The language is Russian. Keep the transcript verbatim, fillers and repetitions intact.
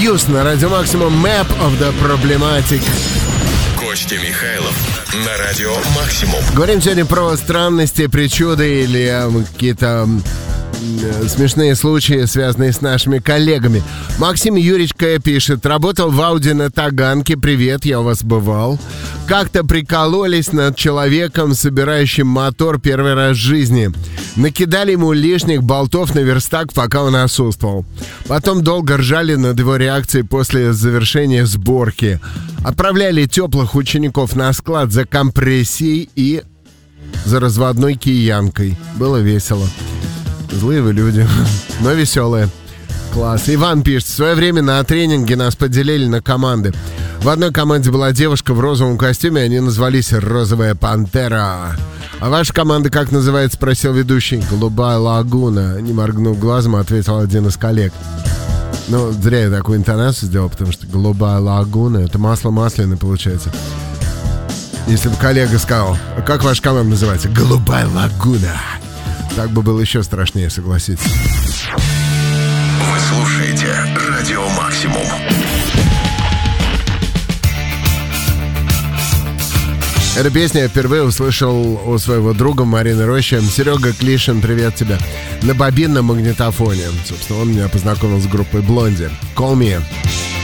Muse на радио Максимум. Map of the Problematic. Костя Михайлов на радио Максимум. Говорим сегодня про странности, причуды или э, какие-то э, смешные случаи, связанные с нашими коллегами. Максим Юричка пишет: работал в Ауди на Таганке. Привет, я у вас бывал. Как-то прикололись над человеком, собирающим мотор первый раз в жизни. Накидали ему лишних болтов на верстак, пока он отсутствовал. Потом долго ржали над его реакцией после завершения сборки. Отправляли теплых учеников на склад за компрессией и за разводной киянкой. Было весело. Злые вы люди, но веселые. Класс. Иван пишет: в свое время на тренинге нас поделили на команды. В одной команде была девушка в розовом костюме, они назвались «Розовая пантера». «А ваша команда как называется?» — спросил ведущий. «Голубая лагуна», — не моргнув глазом, ответил один из коллег. Ну, зря я такую интонацию сделал, потому что «Голубая лагуна» — это масло масляное получается. Если бы коллега сказал: а как ваша команда называется? «Голубая лагуна». Так бы было еще страшнее, согласитесь. Вы слушаете радио Максимум. Эту песню я впервые услышал у своего друга Марины Рощи. Серега Клишин, привет тебе. На бобинном магнитофоне. Собственно, он меня познакомил с группой Блонди. Call Me.